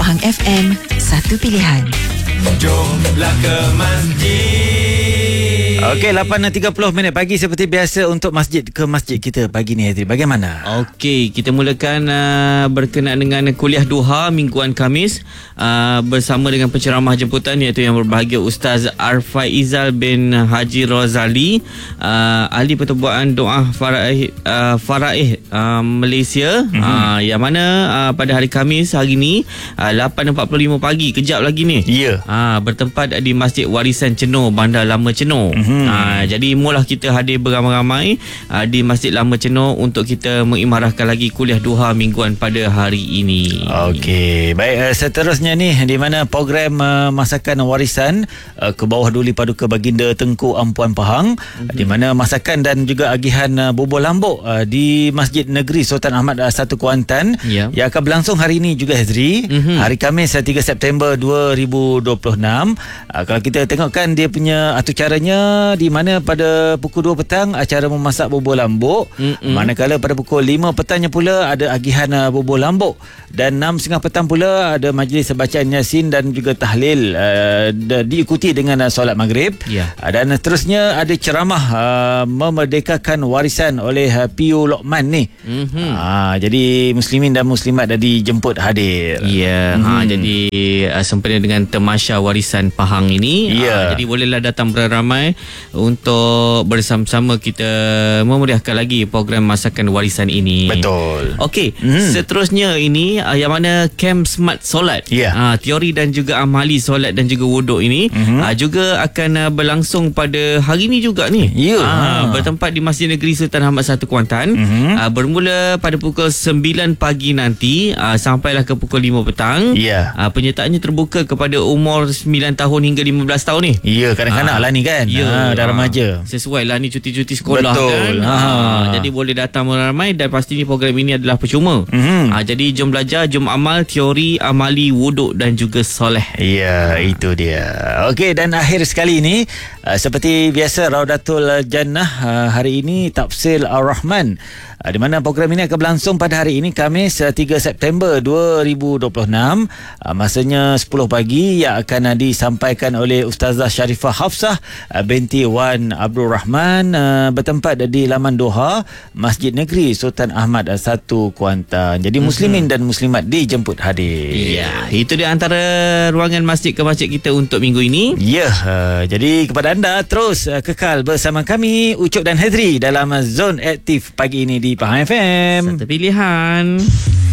Pahang FM, satu pilihan. Jomlah ke masjid. Okey, 8.30 pagi seperti biasa untuk ke masjid kita pagi ni, Hazri. Bagaimana? Okey, kita mulakan berkenaan dengan kuliah duha mingguan Khamis bersama dengan penceramah jemputan iaitu yang berbahagia Ustaz Arfaizal bin Haji Rozali, ahli pertubuhan doa Faraih Malaysia, yang mana pada hari Khamis hari ni 8.45 pagi, kejap lagi ni. Ya. Bertempat di Masjid Warisan Cenor, Bandar Lama Cenor. Jadi mula kita hadir beramai-ramai di Masjid Lama Cenor untuk kita mengimarahkan lagi kuliah duha mingguan pada hari ini. Okey, baik, seterusnya ni di mana program masakan warisan ke bawah Duli Paduka Baginda Tengku Ampuan Pahang, di mana masakan dan juga agihan bubur lambuk di Masjid Negeri Sultan Ahmad 1 Kuantan yang akan berlangsung hari ini juga, Hazri. Hari Khamis 3 September 2026. Kalau kita tengokkan dia punya atur caranya, di mana pada pukul 2 petang acara memasak bubur lambuk, manakala pada pukul 5 petangnya pula ada agihan bubur lambuk, dan 6.30 petang pula ada majlis bacaan Yasin dan juga tahlil diikuti dengan solat maghrib. Dan seterusnya ada ceramah memerdekakan warisan oleh P.U. Lokman ni. Jadi muslimin dan muslimat dah dijemput hadir. Jadi sempena dengan Temasya Warisan Pahang ini, jadi bolehlah datang beramai untuk bersama-sama kita memeriahkan lagi program masakan warisan ini. Betul. Okey, seterusnya ini yang mana Camp Smart Solat, teori dan juga amali solat dan juga wuduk ini juga akan berlangsung pada hari ini juga ni. Bertempat di Masjid Negeri Sultan Ahmad 1 Kuantan, bermula pada pukul 9 pagi nanti sampailah ke pukul 5 petang. Penyertaannya terbuka kepada umur 9 tahun hingga 15 tahun ni. Kanak-kanak lah ni kan. Dah remaja. Sesuai lah ni cuti-cuti sekolah. Betul. kan. Jadi boleh datang ramai, dan pasti ni program ini adalah percuma. Jadi jom belajar, jom amal teori, amali, wuduk dan juga soleh. Itu dia. Okey, dan akhir sekali ni seperti biasa Raudatul Jannah hari ini Tafsir Ar-Rahman, di mana program ini akan berlangsung pada hari ini Khamis 3 September 2026. Masanya 10 pagi, yang akan disampaikan oleh Ustazah Sharifah Hafsah binti Wan Abdul Rahman, bertempat di Laman Doha, Masjid Negeri Sultan Ahmad 1 Kuantan. Jadi muslimin dan muslimat dijemput hadir. Itu dia antara ruangan masjid ke masjid kita untuk minggu ini. Jadi kepada anda terus kekal bersama kami Ucup dan Hazri dalam Zone Aktif pagi ini di Pahang FM. Satu pilihan.